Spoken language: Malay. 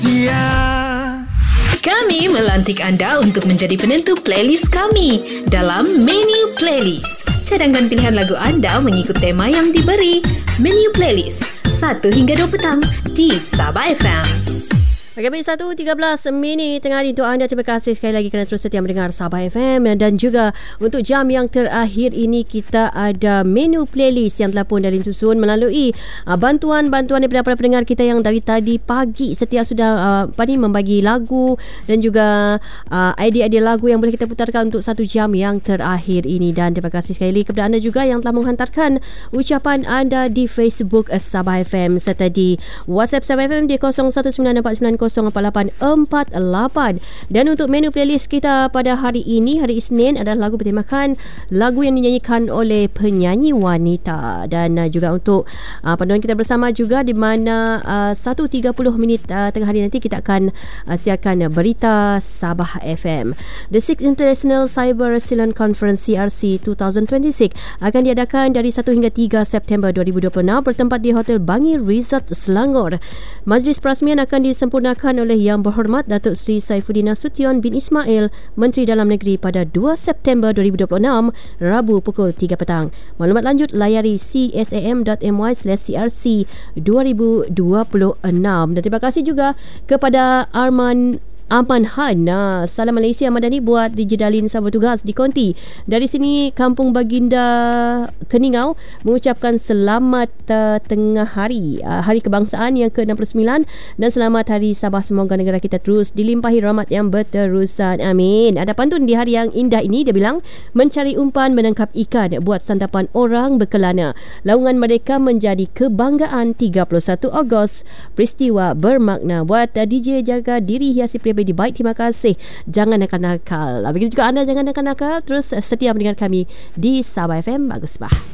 Kami melantik anda untuk menjadi penentu playlist kami dalam Menu Playlist. Cadangkan pilihan lagu anda mengikut tema yang diberi. Menu Playlist 1 hingga 2 petang di Sabah FM. Okey, baik, 1.13 minit tengah hari untuk anda. Terima kasih sekali lagi kerana terus setia mendengar Sabah FM. Dan juga untuk jam yang terakhir ini, kita ada menu playlist yang telah pun dah disusun melalui bantuan-bantuan daripada para pendengar kita yang dari tadi pagi setia sudah membagi lagu dan juga idea-idea lagu yang boleh kita putarkan untuk 1 jam yang terakhir ini. Dan terima kasih sekali kepada anda juga yang telah menghantarkan ucapan anda di Facebook Sabah FM serta di WhatsApp Sabah FM di 0196490848. Dan untuk menu playlist kita pada hari ini, hari Isnin, adalah lagu bertemakan lagu yang dinyanyikan oleh penyanyi wanita. Dan juga untuk panduan kita bersama juga, di mana 1.30 minit tengah hari nanti kita akan siarkan berita Sabah FM. The 6th International Cyber Resilience Conference CRC 2026 akan diadakan dari 1 hingga 3 September 2026 bertempat di Hotel Bangi Resort Selangor. Majlis perasmian akan disempurnakan oleh Yang Berhormat Datuk Seri Saifuddin Nasution bin Ismail, Menteri Dalam Negeri, pada 2 September 2026, Rabu pukul 3 petang. Maklumat lanjut layari csam.my/crc 2026. Dan terima kasih juga kepada Aman Han, Salam Malaysia Madani buat di Jedalin sahabat tugas di Konti. Dari sini Kampung Baginda Keningau mengucapkan selamat tengah hari, Hari Kebangsaan yang ke-69, dan selamat Hari Sabah. Semoga negara kita terus dilimpahi rahmat yang berterusan. Amin. Ada pantun di hari yang indah ini, dia bilang, mencari umpan menangkap ikan buat santapan orang berkelana. Laungan mereka menjadi kebanggaan 31 Ogos. Peristiwa bermakna. Buat DJ jaga diri, hiasi pribadi baik, terima kasih. Jangan nakal-nakal. Begitu juga anda, jangan nakal-nakal. Terus setia mendengar kami di Sabah FM. Bagus bah.